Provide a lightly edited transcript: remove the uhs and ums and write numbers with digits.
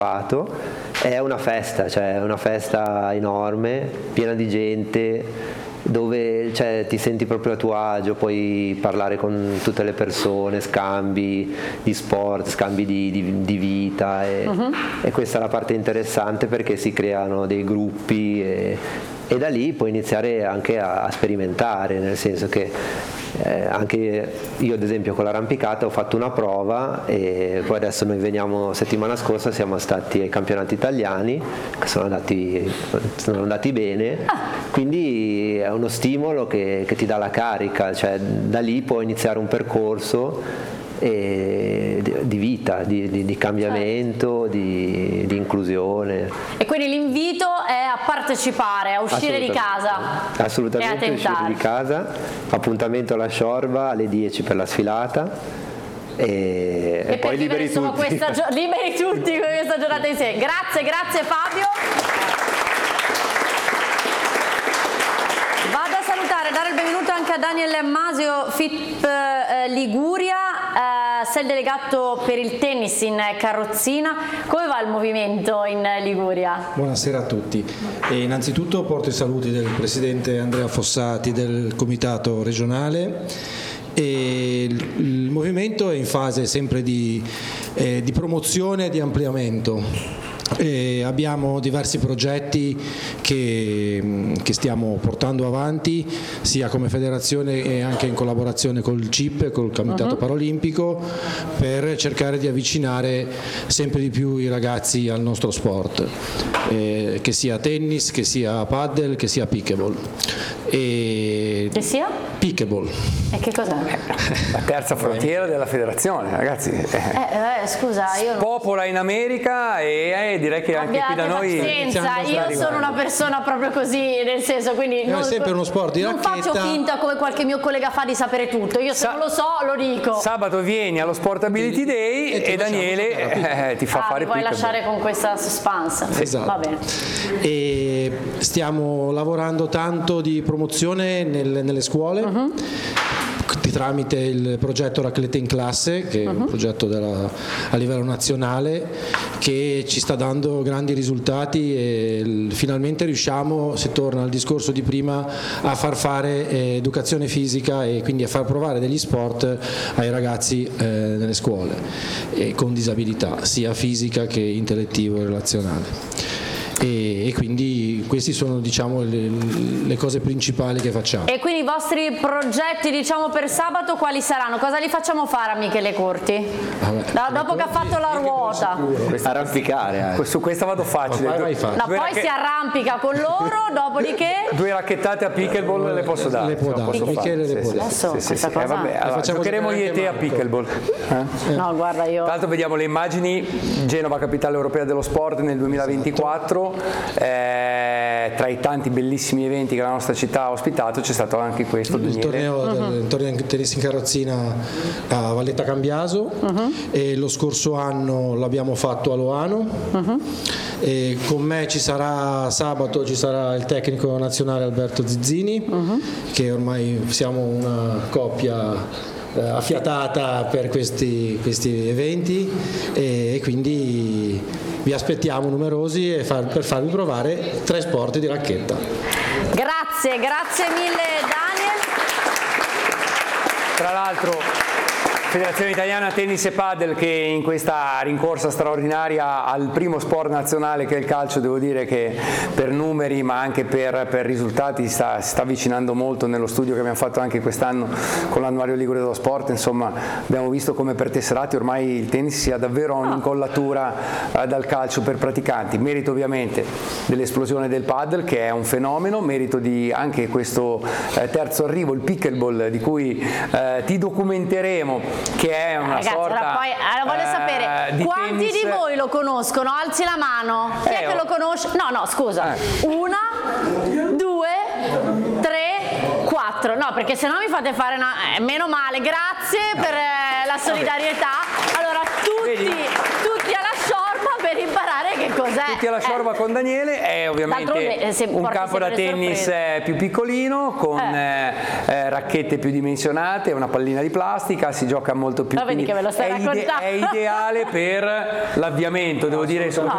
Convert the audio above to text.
È una festa, cioè è una festa enorme, piena di gente, dove ti senti proprio a tuo agio, puoi parlare con tutte le persone, scambi di sport, scambi di vita e questa è la parte interessante, perché si creano dei gruppi e da lì puoi iniziare anche a sperimentare, nel senso che anche io ad esempio con l'arrampicata ho fatto una prova e poi adesso noi veniamo, settimana scorsa siamo stati ai campionati italiani che sono andati bene, quindi è uno stimolo che ti dà la carica, cioè da lì puoi iniziare un percorso di vita, di cambiamento, di inclusione. E quindi l'invito è a partecipare, a uscire di casa. Assolutamente, uscire di casa, appuntamento alla Sciorba alle 10 per la sfilata. E poi liberi tutti. Liberi tutti questa giornata insieme. Grazie Fabio. Vado a salutare, dare il benvenuto anche a Daniel Masio, FIP Liguria, sei il delegato per il tennis in carrozzina. Come va il movimento in Liguria? Buonasera a tutti. Innanzitutto porto i saluti del presidente Andrea Fossati del comitato regionale. E il movimento è in fase sempre di promozione e di ampliamento. Abbiamo diversi progetti che stiamo portando avanti sia come federazione e anche in collaborazione col CIP, col Comitato Paralimpico, per cercare di avvicinare sempre di più i ragazzi al nostro sport, che sia tennis, che sia paddle, che sia pickleball. Che sia? Pickleball. E che cos'è? La terza frontiera della federazione, ragazzi. Scusa, io popola in America e direi che anche qui da noi io sono una persona proprio così, nel senso, quindi è sempre uno sport di racchetta. Non faccio finta come qualche mio collega fa di sapere tutto, io se non lo so lo dico. Sabato vieni allo Sportability Day e Daniele ti fa fare puoi lasciare con questa suspense. Esatto. Va bene. E stiamo lavorando tanto di promozione nelle scuole, tramite il progetto Raclette in Classe, che è un progetto a livello nazionale che ci sta dando grandi risultati e finalmente riusciamo, si torna al discorso di prima, a far fare educazione fisica e quindi a far provare degli sport ai ragazzi nelle scuole con disabilità sia fisica che intellettivo e relazionale. E quindi queste sono, diciamo, le cose principali che facciamo. E quindi i vostri progetti, diciamo, per sabato quali saranno? Cosa li facciamo fare a Michele Corti? Dopo che ha fatto la ruota, arrampicare su questa vado facile. Poi si arrampica con loro, dopodiché 2 racchettate a pickleball le posso dare. Le può dare, Michele le può dare. Vabbè, allora, giocheremo io e te a pickleball. No, guarda, io. Tra l'altro vediamo le immagini. Genova, capitale europea dello sport nel 2024. Tra i tanti bellissimi eventi che la nostra città ha ospitato c'è stato anche questo, il torneo del tennis in carrozzina a Valletta Cambiaso, e lo scorso anno l'abbiamo fatto a Loano, e con me sabato ci sarà il tecnico nazionale Alberto Zizzini, che ormai siamo una coppia affiatata per questi eventi, e quindi vi aspettiamo numerosi per farvi provare 3 sport di racchetta. Grazie mille Daniel. Tra l'altro Federazione Italiana Tennis e Padel, che in questa rincorsa straordinaria al primo sport nazionale che è il calcio, devo dire che per numeri ma anche per risultati si sta avvicinando molto. Nello studio che abbiamo fatto anche quest'anno con l'annuario Ligure dello Sport, insomma, abbiamo visto come per tesserati ormai il tennis sia davvero un'incollatura dal calcio per praticanti. Merito ovviamente dell'esplosione del padel, che è un fenomeno, merito di anche questo terzo arrivo, il pickleball, di cui ti documenteremo, che è una sorta voglio sapere quanti tennis. Di voi lo conoscono? Alzi la mano. Chi è che lo conosce? No, scusa. 1, 2, 3, 4. No, perché se no mi fate fare meno male. Grazie per la solidarietà. Allora tutti alla Sciorba per imparare che cos'è. Tutti alla Sciorba con Daniele, è ovviamente un campo da tennis più piccolino, con racchette più dimensionate, una pallina di plastica, si gioca molto più, vedi che ve lo stai raccontando. È ideale per l'avviamento, devo dire, soprattutto